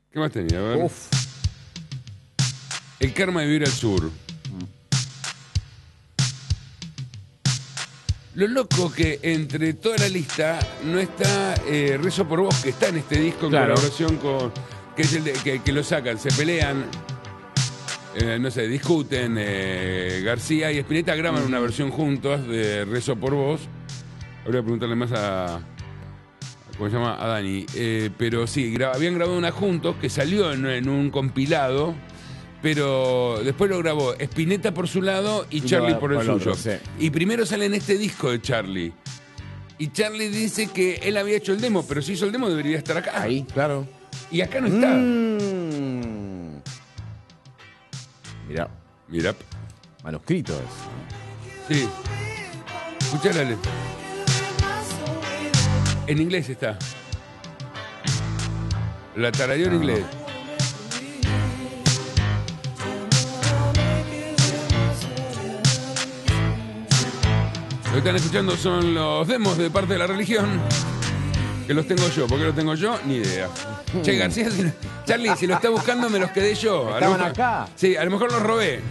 ¿Qué más tenía? A ver. Uf. El karma de vivir al sur. Lo loco que entre toda la lista no está Rezo por Vos, que está en este disco en Claro. colaboración con... que es el que lo sacan, se pelean, no sé, discuten, García y Spinetta graban una versión juntos de Rezo por Vos. Voy a preguntarle más a... ¿cómo se llama? A Dani. Pero sí, habían grabado una juntos que salió en un compilado, pero después lo grabó Spinetta por su lado y Charlie por el suyo. otro, sí. Y primero sale en este disco de Charlie. Y Charlie dice que él había hecho el demo, pero si hizo el demo debería estar acá. Ahí, claro. Y acá no está. Mirá, Mira. manuscrito es. Sí. Escuchá la letra. En inglés está. La tarareó en inglés. Lo que están escuchando son los demos de Parte de la Religión. Que los tengo yo. ¿Por qué los tengo yo? Ni idea. Che, García, Charlie, si lo está buscando me los quedé yo. A lo Estaban mejor- acá. Sí, a lo mejor los robé.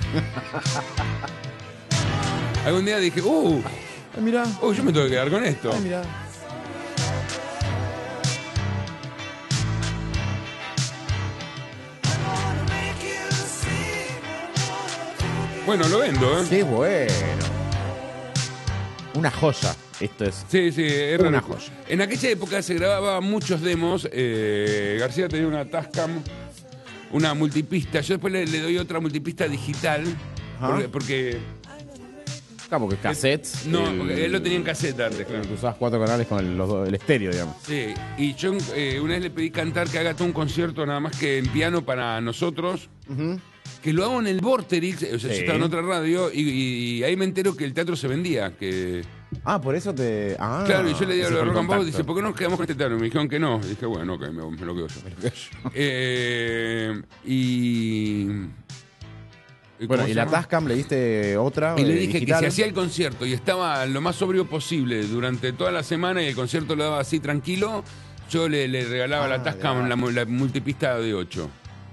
Algún día dije, Ay, mirá. yo me tengo que quedar con esto. Ay, mirá. Bueno, lo vendo, ¿eh? Qué bueno. Una joya. Esto es. Sí, es Una raro. joya. En aquella época se grababa muchos demos. García tenía una Tascam, una multipista. Yo después le doy otra multipista digital. Ajá. Porque Claro, porque cassettes. no, porque él lo tenía en caseta antes, claro. Tú usabas 4 canales con el estéreo, digamos. Sí, y yo una vez le pedí cantar que haga todo un concierto nada más que en piano para nosotros. Que lo hago en el Vorterix, o sea, yo Sí. estaba en otra radio y ahí me entero que el teatro se vendía, que... Ah, por eso te. Ah, Claro, y yo le digo a ese los fue el Rock and Pop, contacto. dice, ¿por qué no nos quedamos con este teatro? Y me dijeron que no. Y dije, bueno, ok, me lo quedo yo. Y Bueno, ¿cómo y se la llama? Tascam le diste otra. Y le dije digital. que si hacía el concierto y estaba lo más sobrio posible durante toda la semana y el concierto lo daba así tranquilo, yo le regalaba la Tascam, la multipista de 8.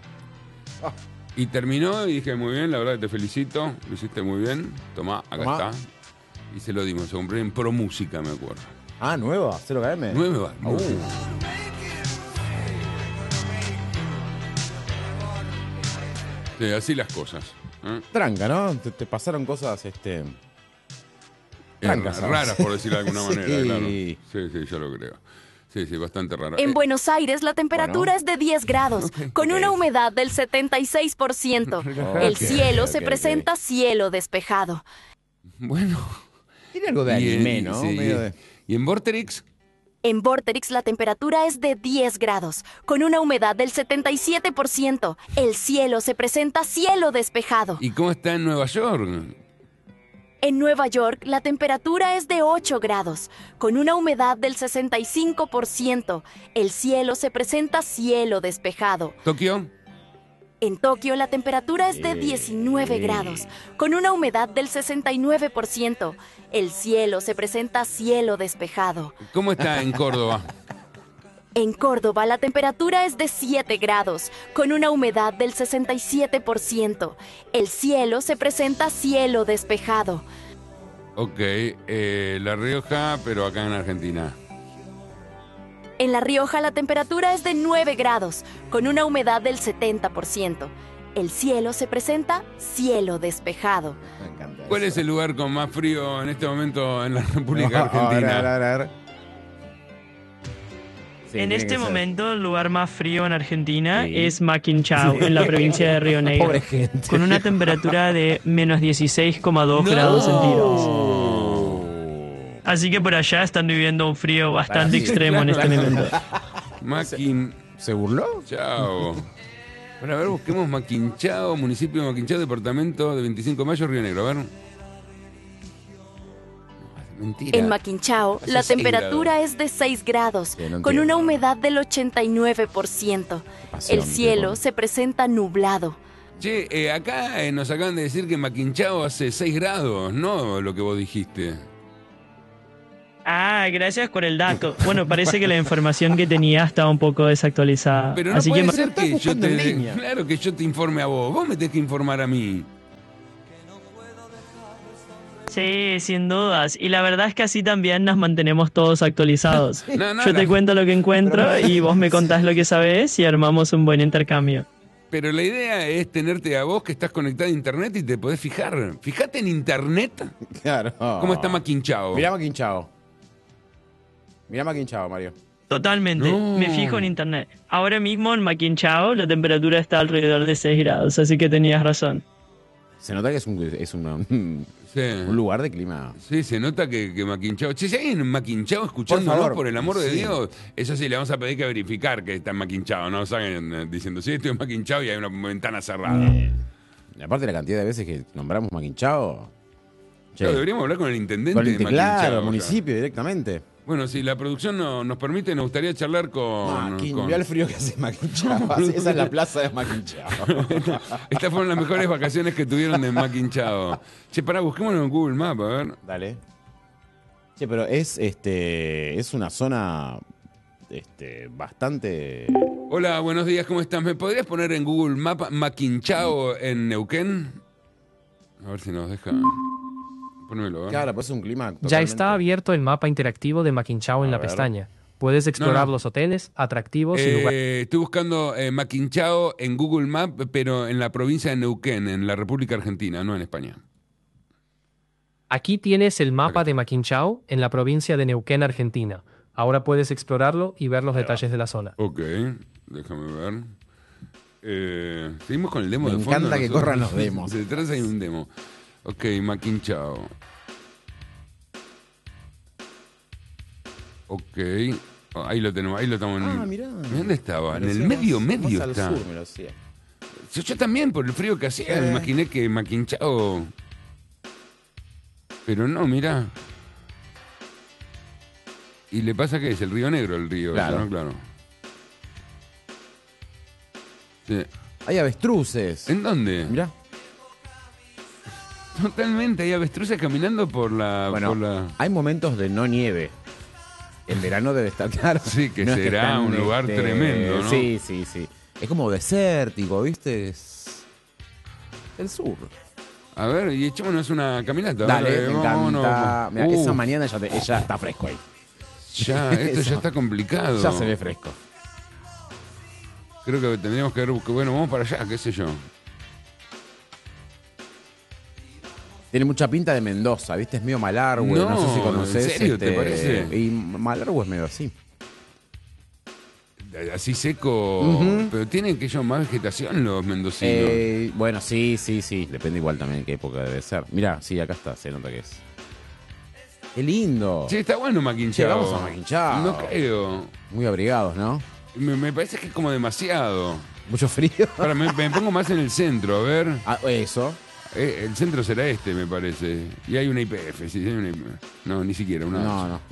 Y terminó y dije, muy bien, la verdad que te felicito, lo hiciste muy bien. Tomá, acá Tomá. está. Y se lo dimos, se compré en Pro Música, me acuerdo. Ah, nueva, 0 km. 9 bar. Sí, así las cosas. ¿eh? Tranca, ¿no? Te pasaron cosas, trancas, ¿sabes? Raras, por decirlo de alguna Sí. manera, claro. Sí, yo lo creo. Sí, bastante raro. En Buenos Aires la temperatura bueno. es de 10 grados, con una humedad del 76%. El Ok, cielo se ok, presenta cielo despejado. Bueno. Tiene algo de anime, ¿no? sí, Medio de- ¿Y en Vorterix? En Vorterix la temperatura es de 10 grados, con una humedad del 77%. El cielo se presenta cielo despejado. ¿Y cómo está en Nueva York? En Nueva York la temperatura es de 8 grados, con una humedad del 65%. El cielo se presenta cielo despejado. ¿Tokio? En Tokio la temperatura es de 19 grados, con una humedad del 69%. El cielo se presenta cielo despejado. ¿Cómo está en Córdoba? En Córdoba la temperatura es de 7 grados, con una humedad del 67%. El cielo se presenta cielo despejado. Ok, La Rioja, pero acá en Argentina. En La Rioja la temperatura es de 9 grados, con una humedad del 70%. El cielo se presenta cielo despejado. Me encanta. ¿Cuál es el lugar con más frío en este momento en la República Argentina? A ver. Sí, En tiene este que ser. momento, el lugar más frío en Argentina Sí. es Maquinchao, en la provincia de Río Negro, Pobre gente. con una temperatura de menos 16,2 grados centígrados. Así que por allá están viviendo un frío bastante Sí, extremo en este momento. ¿Se burló? Maquinchao. Bueno, a ver, busquemos Maquinchao, municipio de Maquinchao, departamento de 25 de mayo, Río Negro. A ver. Mentira. En Maquinchao Hace la 6 temperatura es de 6 grados, Sí, no con entiendo. una humedad del 89%. pasión, El cielo tipo. se presenta nublado. Che, acá nos acaban de decir que en Maquinchao hace 6 grados, ¿no? Lo que vos dijiste. Ah, gracias por el dato. Bueno, parece que la información que tenía estaba un poco desactualizada. Pero no Así puede que ser que yo buscando en línea. Claro que yo te informe a vos. Vos me tenés que informar a mí. sí, sin dudas. Y la verdad es que así también nos mantenemos todos actualizados. No, Yo te cuento lo que encuentro y vos me contás lo que sabés y armamos un buen intercambio. Pero la idea es tenerte a vos que estás conectado a internet y te podés fijar. Fíjate en internet Claro. cómo está maquinchado. Mirá Maquinchao. Mirá Maquinchao, Mario. Totalmente. No. Me fijo en internet. Ahora mismo en Maquinchao la temperatura está alrededor de 6 grados, así que tenías razón. Se nota que es un Sí. lugar de clima. Sí, se nota que Maquinchao. Che, si hay en Maquinchao escuchándonos, Por favor. por el amor de Sí. Dios, eso sí, le vamos a pedir que verificar que está en Maquinchao, no salgan diciendo, sí, estoy en Maquinchao y hay una ventana cerrada. Y aparte la cantidad de veces que nombramos Maquinchao. Che, Claro, deberíamos hablar con el intendente con de el Maquinchao. claro, acá. municipio directamente. Bueno, si la producción nos permite, nos gustaría charlar con... Mirá el frío que hace Maquinchao. Esa es la plaza de Maquinchao. Estas fueron las mejores vacaciones que tuvieron de Maquinchao. Che, pará, busquémoslo en Google Maps, a ver. Dale. Che, pero es una zona bastante. Hola, buenos días, ¿cómo estás? ¿Me podrías poner en Google Maps Maquinchao en Neuquén? A ver si nos deja. Pónmelo, ¿eh? Claro, pues es un clima. Ya totalmente- está abierto el mapa interactivo de Maquinchao en A la ver. pestaña. Puedes explorar No. los hoteles, atractivos y lugares. Estoy buscando Maquinchao en Google Maps, pero en la provincia de Neuquén, en la República Argentina, no en España. Aquí tienes el mapa de Maquinchao en la provincia de Neuquén, Argentina. Ahora puedes explorarlo y ver los detalles de la zona. Ok, déjame ver. Seguimos con el demo Me de fondo. encanta que nosotros. corran los demos. Detrás hay un demo. Ok, Maquinchao. Ok. Oh, ahí lo tenemos, ahí lo estamos. Mirá. ¿Dónde estaba? En el Parecía medio, más medio al está. sur, me lo decía. Yo también, por el frío que hacía, me imaginé que Maquinchao. Pero no, mirá. Y le pasa que es el Río Negro, el río. Claro. ¿No? Claro. Sí. Hay avestruces. ¿En dónde? Mirá. Totalmente, hay avestruces caminando por la... Bueno, por la... hay momentos de no nieve. En verano debe estar claro. Sí, que es será están, un lugar tremendo, ¿no? Sí, sí, sí. Es como desértico, ¿viste? Es el sur. A ver, y echémonos una caminata. Dale, Dale, me vámonos. encanta. Mirá, esa Uf, mañana ya está fresco ahí. ya, esto Eso. ya está complicado. Ya se ve fresco. Creo que tendríamos que ver... Bueno, vamos para allá, qué sé yo. Tiene mucha pinta de Mendoza, ¿viste? Es medio Malargüe. No, No, sé si conoces. ¿en serio te parece? Y Malargüe es medio así. Así seco. Pero tienen que llevar más vegetación los mendocinos. Bueno, sí. Depende igual también de qué época debe ser. Mirá, sí, acá está, se nota que es. ¡Qué lindo! Sí, está bueno Maquinchao. Che, vamos a Maquinchao. No creo. Muy abrigados, ¿no? Me parece que es como demasiado. Mucho frío. Ahora, me pongo más en el centro, a ver. Ah, eso. El centro será este, me parece. Y hay una IPF, sí, hay una IPF. No, ni siquiera, una No, Action. no.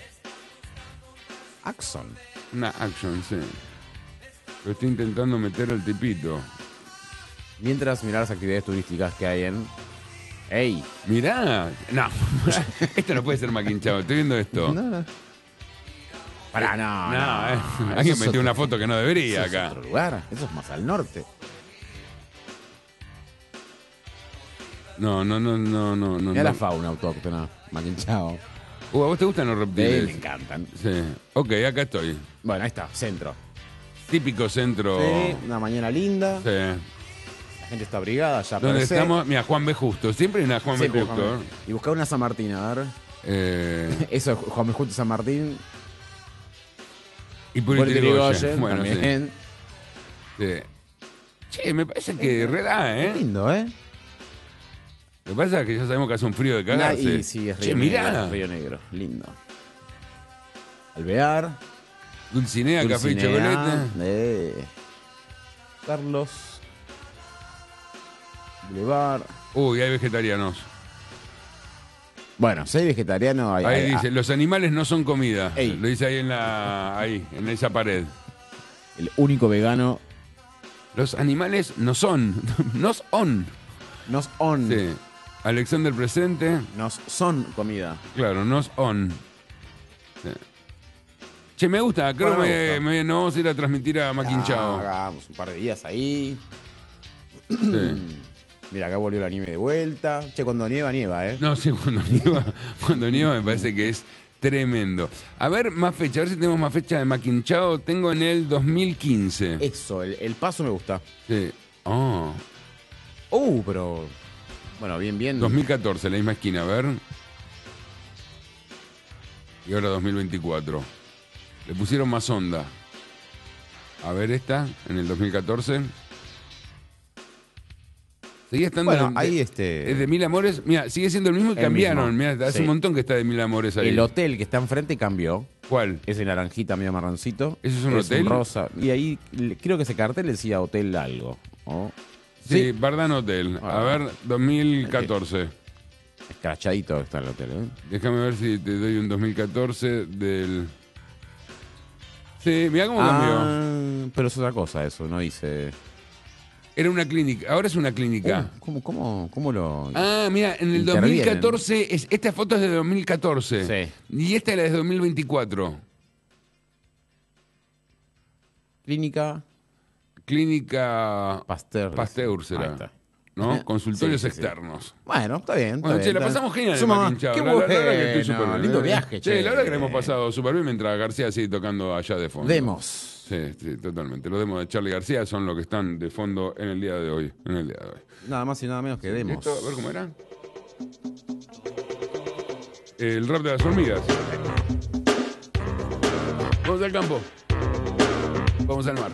Axon. Una Action, sí. Lo estoy intentando meter al tipito. Mientras mirar las actividades turísticas que hay en. ¡Ey! Mirá. No, esto no puede ser Maquinchao. Estoy viendo esto. No. Pará, no. Alguien Eso es metió una otro- foto que no debería eso es acá. otro lugar. Eso es más al norte. No. Mira la fauna autóctona. Maquinchao. ¿A vos te gustan los Me reptiles? encantan. Sí. Ok, acá estoy. Bueno, ahí está, centro. Típico centro. Sí, una mañana linda. Sí. La gente está abrigada ya. ¿Dónde per se. estamos? Mira, Juan B. Justo. Siempre hay una Juan B. Siempre Justo. Juan B. Y buscar una San Martín, a ver. Eso es Juan B. Justo San Martín. Y por Puerto Irigoyen. Irigoyen Bueno, sí. también. Sí. Che, me parece que redá, ¿eh? Lindo, ¿eh? Lo que pasa es que ya sabemos que hace un frío de cagarse. Y sí, es Che, Río mirá. Negro. Río Negro, lindo. Alvear. Dulcinea, café y Dulcinea, chocolate. Carlos. Boulevard. Uy, hay vegetarianos. Bueno, soy vegetariano. Ahí dice, los animales no son comida. Ey. Lo dice ahí, en esa pared. el único vegano. Los animales no son. Nos on. Nos on. Sí. Alexander presente. Nos son comida. Claro, nos on. Che, me gusta, creo Bueno, que me gusta. nos vamos a ir a transmitir a Maquinchao. Hagamos un par de días ahí. Sí. Mira, acá volvió la nieve de vuelta. Che, cuando nieva, nieva, ¿eh? No, sí, cuando nieva me parece que es tremendo. A ver, más fecha, a ver si tenemos más fecha de Maquinchao. Tengo en el 2015. Eso, el paso me gusta. Sí. Oh, Pero... Bueno, bien. 2014, la misma esquina, a ver. Y ahora 2024. Le pusieron más onda. A ver esta, en el 2014. Seguía estando... Bueno, de- ahí Es de Mil Amores. Mira, sigue siendo el mismo y El cambiaron. mismo, Mira, hace sí. un montón que está de Mil Amores ahí. El hotel que está enfrente cambió. ¿Cuál? Ese naranjita medio marroncito. ¿Eso es un hotel? rosa. Y ahí creo que ese cartel decía hotel algo. ¿Oh? Sí, Bardán Hotel. A ver, 2014. Escrachadito está el hotel, ¿eh? Déjame ver si te doy un 2014 del... Sí, mira cómo cambió. Pero es otra cosa eso, no dice... Era una clínica, ahora es una clínica. ¿Cómo lo...? Ah, mira, en el Intervienen. 2014, esta foto es de 2014. Sí. Y esta es la de 2024. Clínica Clínica Pasteur. Pasteur Ahí será. está. ¿No? Consultorios Sí, sí, sí. externos. Bueno, está bien. Bueno, che, la pasamos genial en Maquinchao. Qué La verdad que estoy bueno, súper bien. lindo viaje, Che, la verdad que la hemos pasado súper bien mientras García sigue tocando allá de fondo. Demos. Sí, totalmente. Los demos de Charlie García son los que están de fondo en el día de hoy. Nada más y nada menos que demos. ¿Esto? A ver cómo era. El rap de las hormigas. Vamos al campo. Vamos al mar.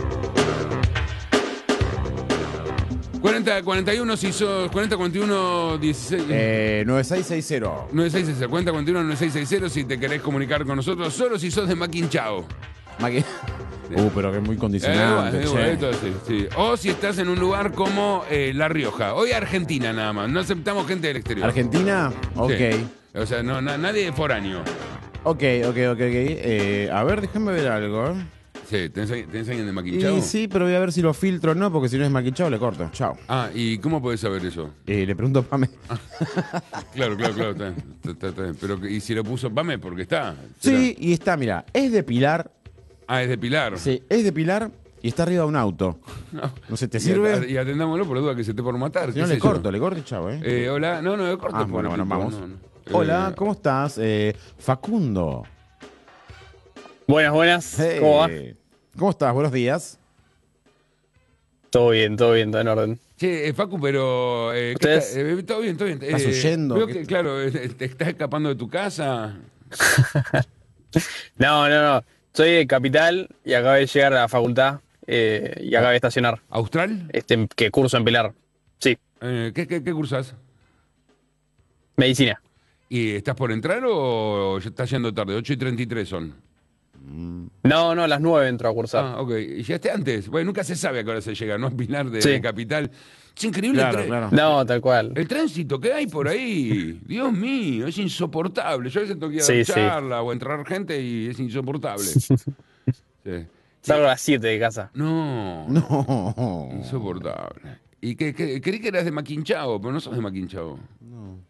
40, 41 si sos 40, 41, 16. 9660. 9660, 40, 41, 9660 si te querés comunicar con nosotros, solo si sos de Maquinchao. Maqui- pero que es muy condicionante. Bueno, che. esto sí. O si estás en un lugar como La Rioja. Hoy Argentina nada más, no aceptamos gente del exterior. Argentina, ok. Sí. O sea, no, nadie de foráneo. Ok. A ver, déjame ver algo. Sí, ¿tenés alguien de Maquinchao? Y sí, pero voy a ver si lo filtro o no, porque si no es maquinchado le corto. Chao. Ah, ¿y cómo podés saber eso? Le pregunto a Pame. Claro, está bien. Pero, ¿y si lo puso Pame? Porque está. Sí, y está, mira, es de Pilar. Ah, es de Pilar. Sí, es de Pilar y está arriba de un auto. No sé, ¿te sirve? Y atendámoslo por la duda que se esté por matar. Si qué no, sé le yo. corto, y chao, Hola, no, le corto. Ah, por bueno, el tipo, vamos. no. Hola, ¿cómo estás? Facundo. Buenas. Hey. ¿Cómo va? ¿Cómo estás? Buenos días. Todo bien, todo en orden. Che, Facu, pero... ¿qué ¿Ustedes? todo bien. ¿Estás huyendo? Veo ¿Qué- que, claro, te estás escapando de tu casa. No. Soy de Capital y acabé de llegar a la facultad y acabé de estacionar. ¿Austral? Que curso en Pilar. Sí, ¿Qué cursas? medicina. ¿Y estás por entrar o ya estás yendo tarde? 8:33 son. No, a las 9 entro a cursar. Ah, ok. ¿Y llegaste antes? Bueno, nunca se sabe a qué hora se llega, ¿no? Pilar de Sí. Capital. Es increíble Claro. No, tal cual. el tránsito que hay por ahí. Dios mío, es insoportable. Yo a veces tengo que ir a Sí, dar sí. charla o entrar gente y es insoportable. Sí. Salgo a las 7 de casa. No, No. insoportable. Y creí que eras de Maquinchao, pero no sos de Maquinchao. No.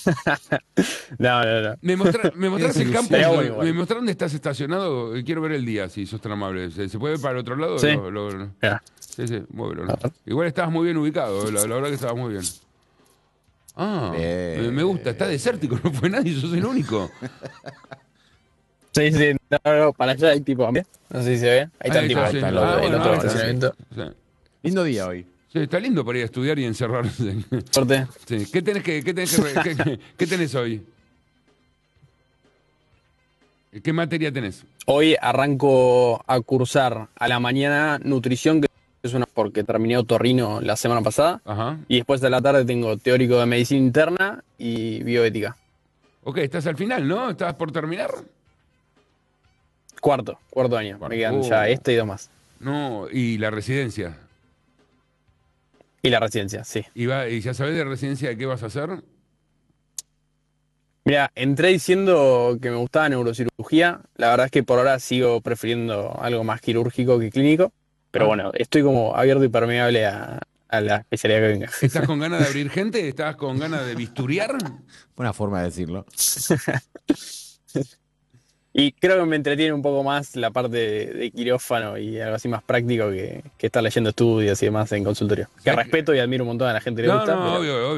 Me mostraste el campo, Sería bueno igual. me mostraron dónde estás estacionado. Quiero ver el día, si sos tan amable. ¿Se puede ver para el otro lado? Sí. Mirá. Sí, muévelo. ¿no? Igual estabas muy bien ubicado, la verdad que estabas muy bien. Ah, Bien. me gusta, está desértico, no fue nadie, sos el único. Sí, no, para allá hay tipo. No sé si se ve. Ahí está el tipo. sí. El Ah, otro bueno, ahora sí. estacionamiento. Sí. Lindo día hoy. Sí, está lindo para ir a estudiar y encerrarse. Suerte. Sí. ¿Qué tenés hoy? ¿Qué materia tenés? Hoy arranco a cursar a la mañana nutrición, que es una porque terminé otorrino la semana pasada. Ajá. Y después de la tarde tengo teórico de medicina interna y bioética. Ok, estás al final, ¿no? ¿Estás por terminar? Cuarto año. Me quedan Oh. ya este y dos más. No, y la residencia. Y la residencia, sí. ¿Y ya sabés de residencia qué vas a hacer? Mira, entré diciendo que me gustaba neurocirugía. La verdad es que por ahora sigo prefiriendo algo más quirúrgico que clínico. Pero bueno, estoy como abierto y permeable a la especialidad que venga. ¿Estás con ganas de abrir gente? ¿Estás con ganas de bisturiar? Buena forma de decirlo. Y creo que me entretiene un poco más la parte de quirófano y algo así más práctico que estar leyendo estudios y demás en consultorio. Que respeto y admiro un montón a la gente que le gusta. No, pero- obvio, obvio.